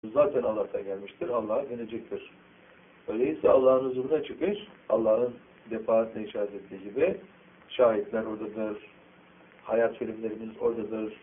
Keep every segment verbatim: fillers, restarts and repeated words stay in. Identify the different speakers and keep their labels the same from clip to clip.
Speaker 1: zaten Allah'tan gelmiştir. Allah'a dönecektir. Öyleyse Allah'ın huzuruna çıkış, Allah'ın defaatle işaret ettiği gibi şahitler oradadır, hayat filmlerimiz oradadır.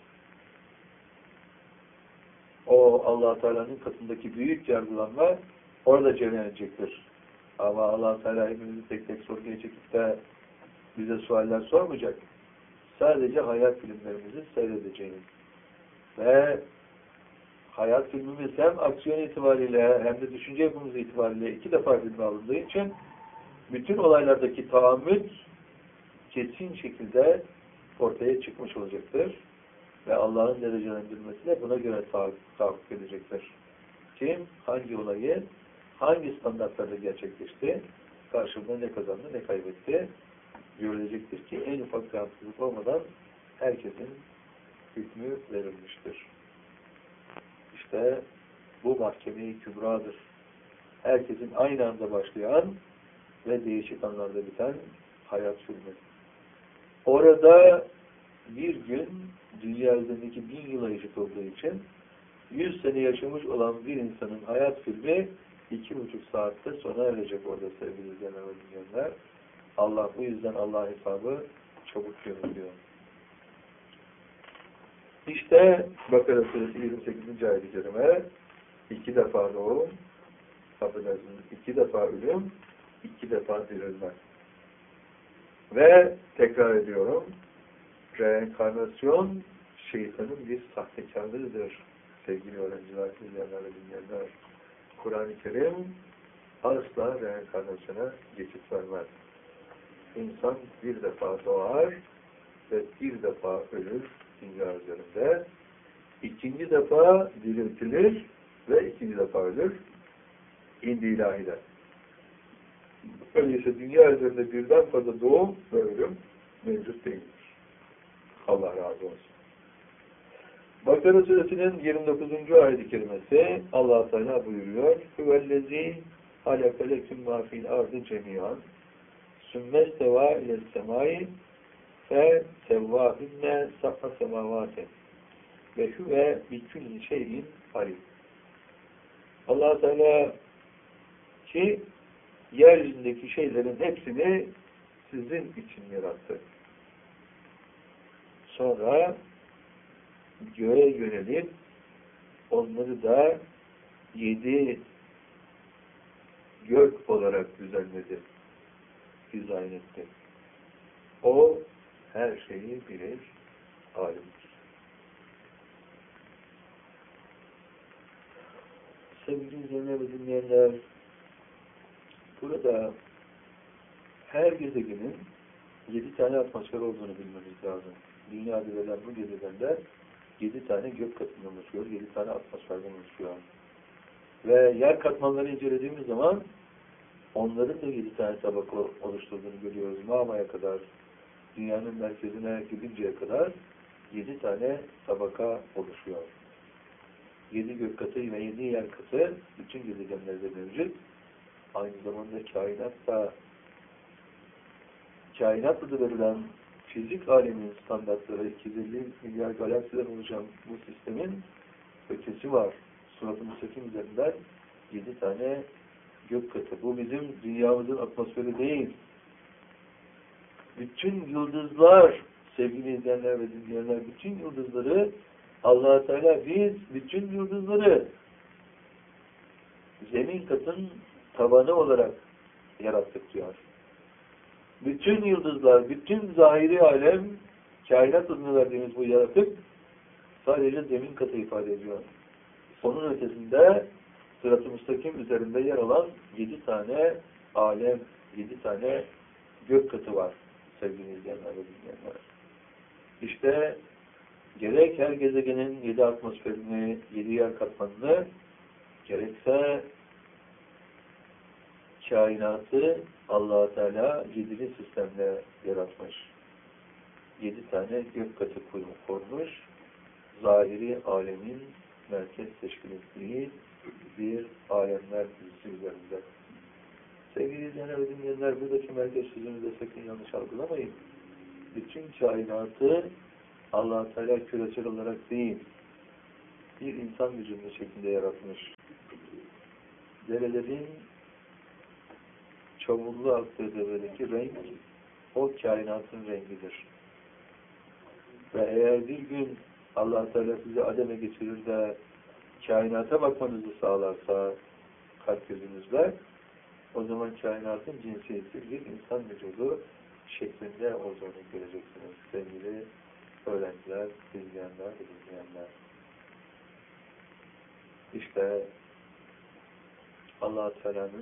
Speaker 1: O Allah Teala'nın katındaki büyük yargılanma orada cereyan edecektir. Ama Allah Teala hepimizi tek tek sorguya çekip de bize sualler sormayacak. Sadece hayat filmlerimizi seyredeceğiz. Ve hayat filmimiz hem aksiyon itibariyle hem de düşünce yapımız itibariyle iki defa filme alındığı için bütün olaylardaki tahammül kesin şekilde ortaya çıkmış olacaktır. Ve Allah'ın derecelendirmesi de buna göre tahakkuk edecektir. Kim, hangi olayı, hangi standartlarda gerçekleşti, karşılığında ne kazandı, ne kaybetti, görülecektir ki en ufak bir haksızlık olmadan herkesin hükmü verilmiştir. İşte bu mahkeme-i kübradır. Herkesin aynı anda başlayan ve değişik anlarda biten hayat filmi. Orada bir gün dünya üzerindeki bin yıla eşit olduğu için yüz sene yaşamış olan bir insanın hayat filmi iki buçuk saatte sona erecek orada sevgili izleyenler ve dinleyenler. Allah bu yüzden Allah hesabı çabuk yönetiyor. İşte Bakara Suresi yirmi sekizinci ayet-i kerime iki defa doğum, affedersiniz, iki defa ölüm, iki defa dirilme. Ve tekrar ediyorum, reenkarnasyon şeytanın bir sahtekarlığıdır. Sevgili öğrenciler, dinleyenler ve dinleyenler. Kur'an-ı Kerim asla reenkarnasyona geçit vermez. İnsan bir defa doğar ve bir defa ölür dünya üzerinde. İkinci defa diriltilir ve ikinci defa ölür. İndi ilahide. Öyleyse dünya üzerinde birden fazla doğum ve ölüm mevcut değildir. Allah razı olsun. Bakara Suresinin yirmi dokuzuncu ayet-i kerimesi Allah Teala buyuruyor: "Huvellezî halaka leküm mâ fil ardı cemî'an sümmestevâ iles-semâi fe sevvâhünne sab'a semâvâte ve huve bikulli şeyin alim." Allah Teala ki yeryüzündeki şeylerin hepsini sizin için yarattı. Sonra göğe yönelip onları da yedi gök olarak düzenledi, dizayn etti. O her şeyi bilir, alimdir. Sevgili izleyenler ve dinleyenler, burada her gezegenin yedi tane atmosfer olduğunu bilmemiz lazım. Dünya verilen bu gezegende yedi tane gök katından oluşuyor, yedi tane atmosferden oluşuyor. Ve yer katmanları incelediğimiz zaman onların da yedi tane tabaka oluşturduğunu görüyoruz. Mağmaya kadar, dünyanın merkezine gidinceye kadar yedi tane tabaka oluşuyor. Yedi gök katı ve yedi yer katı bütün gezegenlerde mevcut. Aynı zamanda kainatta kainat adı verilen fizik aleminin standartları iki yüz elli milyar galaksiden oluşan bu sistemin ötesi var. Sırat-ı müstakim üzerinden yedi tane gök katı. Bu bizim dünyamızın atmosferi değil. Bütün yıldızlar, sevgili izleyenler ve dinleyenler, bütün yıldızları Allah Teala biz bütün yıldızları zemin katın tabanı olarak yarattık diyor. Bütün yıldızlar, bütün zahiri alem, kainat adını verdiğimiz bu yaratık sadece zemin katı ifade ediyor. Onun ötesinde sırat-ı müstakim üzerinde yer alan yedi tane alem, yedi tane gök katı var sevgili izleyenler ve dinleyenler. İşte gerek her gezegenin yedi atmosferini, yedi yer katmanını, gerekse kainatı Allah Teala yedili sistemle yaratmış. Yedi tane gök katı kurmuş, zahiri alemin merkez teşkil ettiği bir alemler dizisi üzerinde. Sevgili izleyenler ve dinleyenler, buradaki merkez sözünüzde sakın yanlış algılamayın. Bütün kainatı Allah Teala küresel olarak değil, bir insan vücudu şeklinde yaratmış. Derelerin çamurlu aktığı devredeki renk o kainatın rengidir. Ve eğer bir gün Allah Teala sizi ademe geçirir de kainata bakmanızı sağlarsa kalp gözünüzle, o zaman kainatın cinsiyeti bir insan vücudu şeklinde olduğunu göreceksiniz sevgili öğrenciler, izleyenler, izleyenler. İşte Allah Teala'nın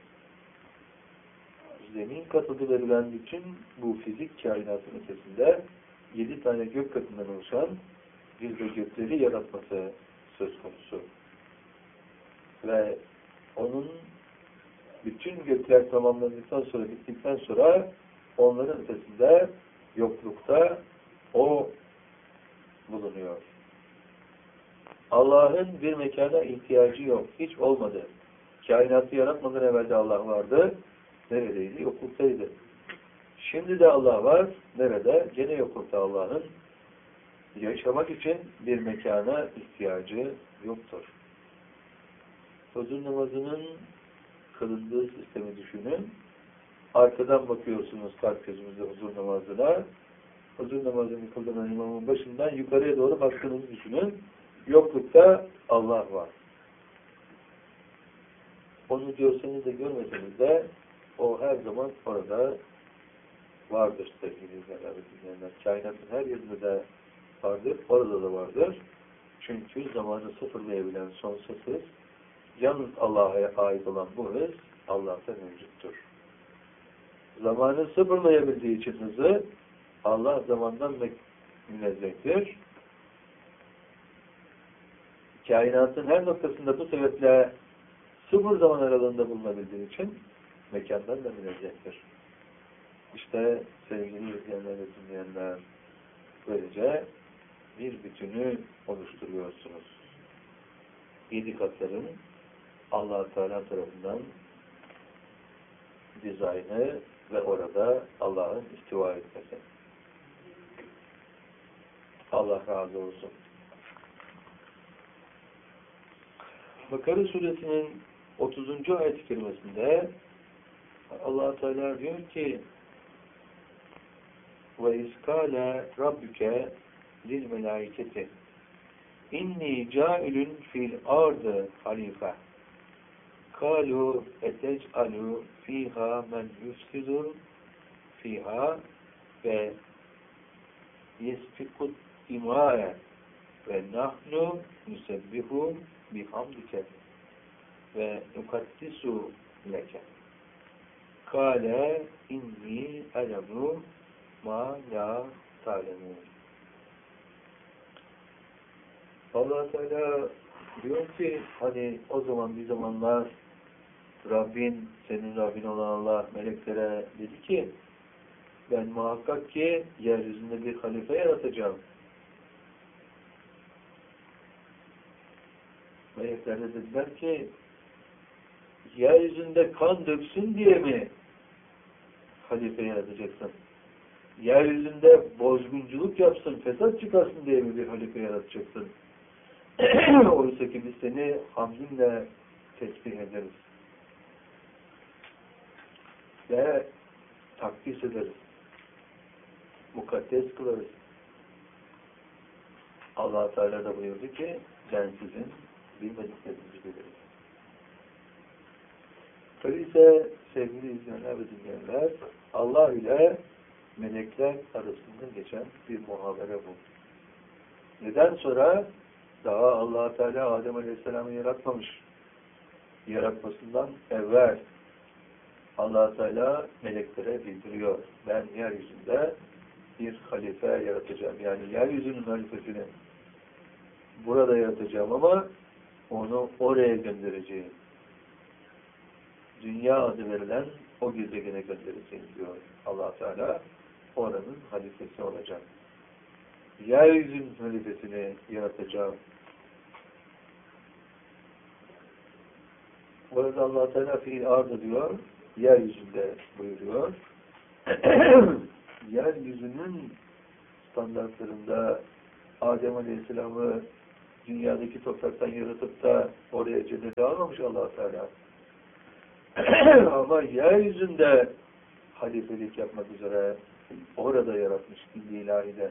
Speaker 1: zemin katıda verilen bütün bu fizik kainatın ötesinde yedi tane gök katından oluşan bir de gökleri yaratması söz konusu. Ve onun bütün gökler tamamlandıktan sonra, bittikten sonra onların ötesinde, yoklukta o bulunuyor. Allah'ın bir mekana ihtiyacı yok. Hiç olmadı. Kainatı yaratmadan evvel de Allah vardı. Neredeydi? Yokluktaydı. Şimdi de Allah var. Nerede? Gene yoklukta Allah'ın. Yaşamak için bir mekana ihtiyacı yoktur. Huzur namazının kılındığı sistemi düşünün. Arkadan bakıyorsunuz kalp gözümüzde huzur namazına. Huzur namazını kıldıran imamın başından yukarıya doğru baktığınızı düşünün. Yoklukta Allah var. Onu görseniz de görmeseniz de o her zaman orada vardır sevgili izleyenler. Kainatın her yerinde de vardır, orada da vardır. Çünkü zamanı sıfırlayabilen sonsuz hız, yalnız Allah'a ait olan bu hız Allah'ta mevcuttur. Zamanı sıfırlayabildiği için hızı Allah zamandan münezzehtir. Kainatın her noktasında bu sebeple sıfır zaman aralığında bulunabildiği için mekandan da münezzehtir. İşte sevgili izleyenler ve dinleyenler, böylece bir bütünü oluşturuyorsunuz. Yedi katların Allah-u Teala tarafından dizaynı ve orada Allah'ın istiva etmesi. Allah razı olsun. Bakara suresinin otuzuncu ayet-i kerimesinde Allah Teala diyor ki ve izkâle rabbüke lil melâiketi inni câilün fil ardı halife kâlu etec'alû fîhâ men yufsidur fîhâ ve yesfikut imâe ve nahnu nusebbihu bihamdike ve nukaddisu leke kâle inni elemu ma la ta'lemun. Allah Teala diyor ki hani o zaman bir zamanlar Rabbin, senin Rabbin olan Allah meleklere dedi ki ben muhakkak ki yeryüzünde bir halife yaratacağım. Melekler de dediler ki yeryüzünde kan döksün diye mi halife yaratacaksın? Yeryüzünde bozgunculuk yapsın, fesat çıkarsın diye mi bir halife yaratacaksın? Oysa ki biz seni hamdinle tesbih ederiz. Ve takdis ederiz. Mukaddes kılarız. Allah Teala da buyurdu ki ben sizin bilmediklerinizi bilirim. Öyleyse sevgili izleyenler ve dinleyenler, Allah ile melekler arasında geçen bir muhabere bu. Neden sonra? Daha Allah Teala Adem Aleyhisselam'ı yaratmamış. Yaratmasından evvel Allah Teala meleklere bildiriyor. Ben yeryüzünde bir halife yaratacağım. Yani yeryüzünün halifesini burada yaratacağım ama onu oraya göndereceğim. Dünya adı verilen o gezegene göndereceğim diyor Allah Teala. Oranın halifesi olacak. Yeryüzünün halifesini yaratacağım. Orada Allah Teala fiil ardı diyor. Yeryüzünde buyuruyor. Yeryüzünün standartlarında Adem Aleyhisselam'ı dünyadaki topraktan yaratıp da oraya cennete almamış Allah Teala. Ama yeryüzünde halifelik yapmak üzere orada yaratmış illi ilahide.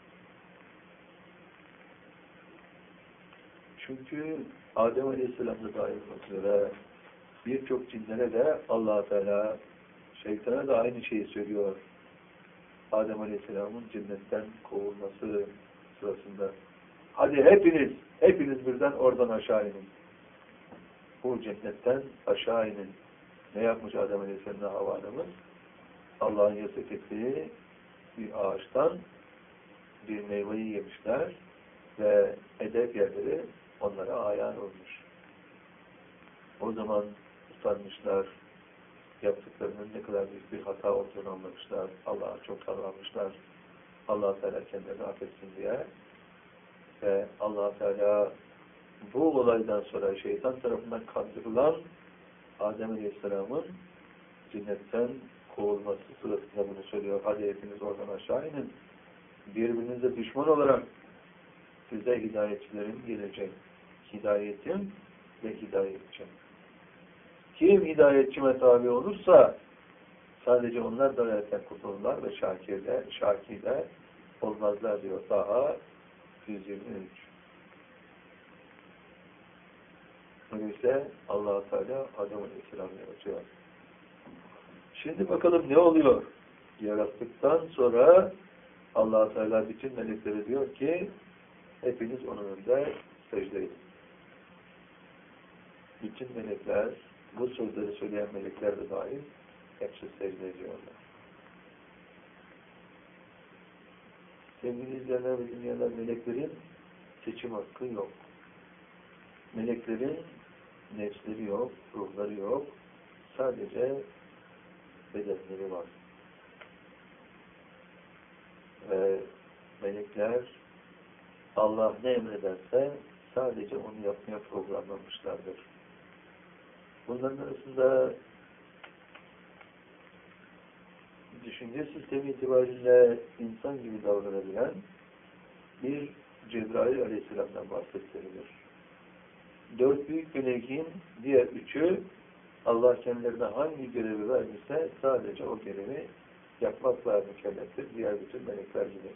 Speaker 1: Çünkü Adem Aleyhisselam'da dahil olmak üzere birçok cinlere de Allah Teala, şeytana da aynı şeyi söylüyor. Adem Aleyhisselam'ın cennetten kovulması sırasında. Hadi hepiniz, hepiniz birden oradan aşağı inin. Bu cennetten aşağı inin. Ne yapmış Adem Aleyhisselam'la Havva Hanım'ın? Allah'ın yasak ettiği bir ağaçtan bir meyveyi yemişler ve edep yerleri onlara ayar olmuş. O zaman utanmışlar, yaptıklarının ne kadar büyük bir hata olduğunu anlamışlar, Allah'a çok davranmışlar, Allah Teala kendilerini affetsin diye. Ve Allah Teala bu olaydan sonra şeytan tarafından kandırılan Adem Aleyhisselam'ın cennetten kovulması sırasında bunu söylüyor. Hadi hepiniz oradan aşağı inin. Birbirinize düşman olarak size hidayetçilerim gelecek. Hidayetim ve hidayetçim. Kim hidayetçime tabi olursa sadece onlar dalaletten kurtulurlar ve şakirde, şakirde olmazlar diyor. Daha yüz yirmi üç. Öyleyse Allah-u Teala Adem Aleyhisselam'ı yaratıyor. Şimdi bakalım ne oluyor? Yarattıktan sonra Allah-u Teala bütün meleklere diyor ki hepiniz onun önünde secde edin. Bütün melekler, bu sözleri söyleyen melekler de dahil hepsi secde ediyorlar. Sevgili izleyenler ve dinleyenler, meleklerin seçim hakkı yok. Meleklerin nefsleri yok, ruhları yok. Sadece bedenleri var. Ve melekler Allah ne emrederse sadece onu yapmaya programlanmışlardır. Bunların arasında düşünce sistemi itibariyle insan gibi davranabilen bir Cebrail Aleyhisselam'dan bahsedilir. Dört büyük meleğin diğer üçü Allah kendilerine hangi görevi vermişse sadece o görevi yapmakla mükelleftir. Diğer bütün melekler gibi.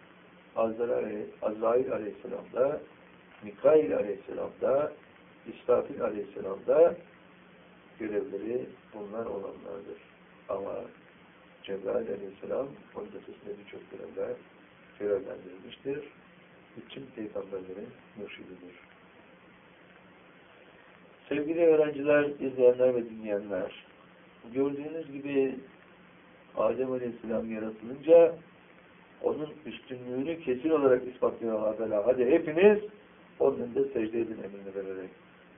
Speaker 1: Azrail Aleyhisselam'da, Mikail Aleyhisselam'da, İsrafil Aleyhisselam'da görevleri bunlar olanlardır. Ama Cebrail Aleyhisselam onun ötesinde birçok görevler görevlendirilmiştir. Bütün peygamberlerin mürşididir. Sevgili öğrenciler, izleyenler ve dinleyenler, gördüğünüz gibi Adem Aleyhisselam yaratılınca onun üstünlüğünü kesin olarak ispatlıyor Allah Teala. Hadi hepiniz onun önünde secde edin emrini vererek.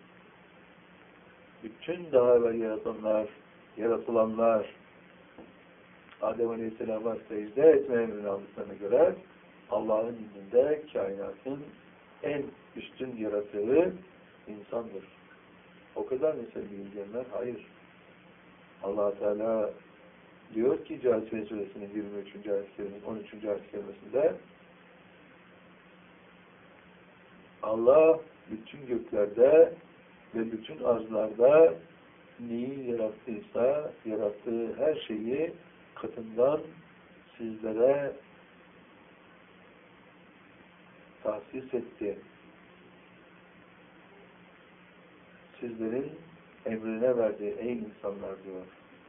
Speaker 1: Bütün daha evvel yaratanlar, yaratılanlar Adem Aleyhisselam'a secde etme emrini aldıklarına göre Allah'ın indinde kainatın en üstün yaratığı insandır. O kadar mı sevgili izleyenler? Hayır. Allah Teala diyor ki Câsiye Suresinin yirmi üçüncü ayet-i kerimenin on üçüncü ayet-i kerimesinde Allah bütün göklerde ve bütün arzlarda neyi yarattıysa yarattığı her şeyi katından sizlere tahsis etti. Sizlerin emrine verdiği ey insanlar diyor.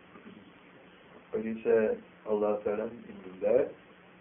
Speaker 1: Öyleyse Allah-u Teala'nın indinde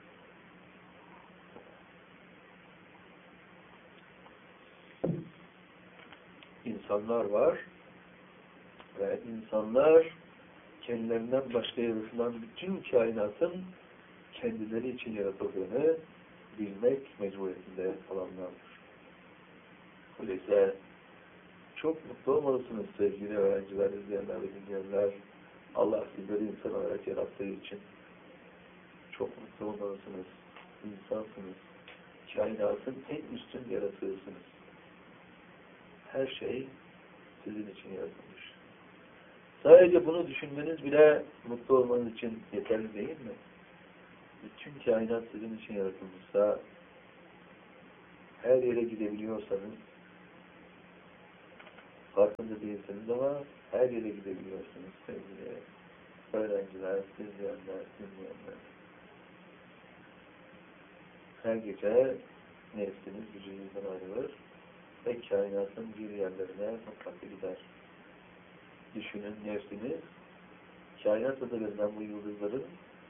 Speaker 1: insanlar var ve insanlar kendilerinden başka yaratılan bütün kainatın kendileri için yaratıldığını bilmek mecburiyetinde olanlardır. Öyleyse çok mutlu olmalısınız sevgili öğrenciler, izleyenler ve dinleyenler. Allah sizleri insan olarak yarattığı için çok mutlu olmalısınız. İnsansınız. Kainatın en üstün yaratığısınız. Her şey sizin için yaratılmış. Sadece bunu düşünmeniz bile mutlu olmanız için yeterli değil mi? Bütün kainat sizin için yaratılmışsa her yere gidebiliyorsanız, farkında değilsiniz ama her yere gidebiliyorsunuz sevgili öğrenciler, izleyenler, dinleyenler. Her gece nefsiniz vücudunuzdan ayrılır ve kainatın bir yerlerine mutlaka gider. Düşünün, nefsiniz kainat adı verilen bu yıldızların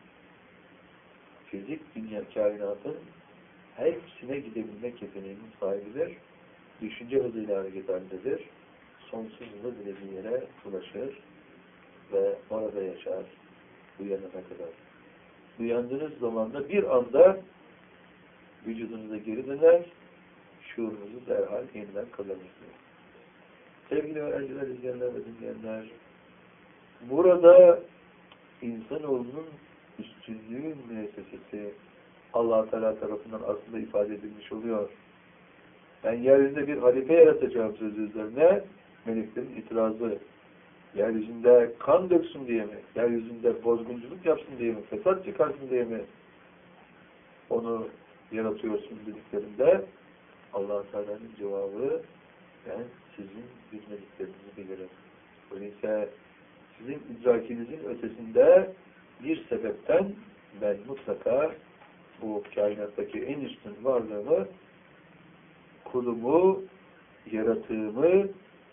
Speaker 1: fizik dünya kainatın hepsine gidebilmek yeteneğinin sahibidir. Düşünce hızıyla hareket halindedir. Sonsuz hızla dilediği yere ulaşır ve orada yaşar uyanana kadar. Uyandığınız zaman da bir anda vücudunuza geri döner, şuurunuzu derhal yeniden kazanırsınız. Sevgili öğrenciler, izleyenler ve dinleyenler, burada insanoğlunun üstünlüğü müessesesi Allah-u Teala tarafından aslında ifade edilmiş oluyor. Ben yeryüzünde bir halife yaratacağım sözü üzerine meleklerin itirazı. Yeryüzünde kan döksün diye mi? Yeryüzünde bozgunculuk yapsın diye mi? Fesat çıkarsın diye mi? Onu yaratıyorsun dediklerinde Allah-u Teala'nın cevabı ben sizin bilmediklerinizi bilirim. Öyleyse sizin idrakinizin ötesinde bir sebepten ben mutlaka bu kainattaki en üstün varlığımı, kulumu, yaratığımı,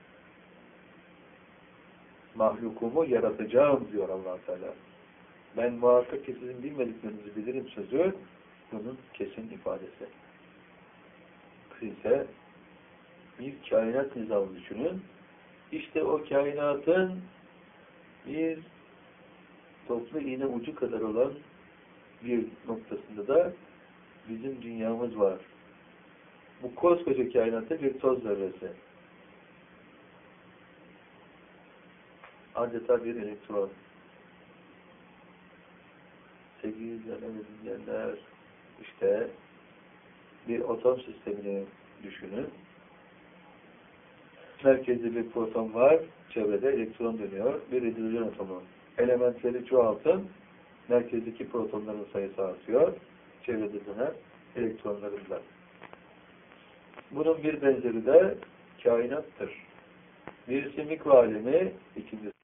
Speaker 1: mahlukumu yaratacağım diyor Allah-u Teala. Ben muhakkak ki sizin bilmediklerinizi bilirim sözü bunun kesin ifadesi. Ise bir kainat nizamı düşünün. İşte o kainatın bir toplu iğne ucu kadar olan bir noktasında da bizim dünyamız var. Bu koskoca kainatta bir toz zerresi. Adeta bir elektron. Sevgili izleyenler, işte bir atom sistemini düşünün. Merkezde bir proton var, çevrede elektron dönüyor, bir hidrojen atomu. Elementleri çoğaltın, merkezdeki protonların sayısı artıyor, çevrede dönen elektronlarında. Bunun bir benzeri de kainattır. Birisi mikro alemi, ikincisi